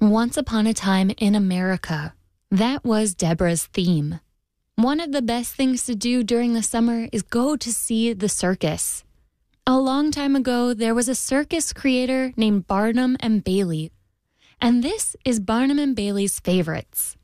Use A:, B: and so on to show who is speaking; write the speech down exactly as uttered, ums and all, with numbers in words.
A: Once upon a time in America. That was Deborah's theme. One of the best things to do during the summer is go to see the circus. A long time ago, there was a circus creator named Barnum and Bailey. And this is Barnum and Bailey's favorites.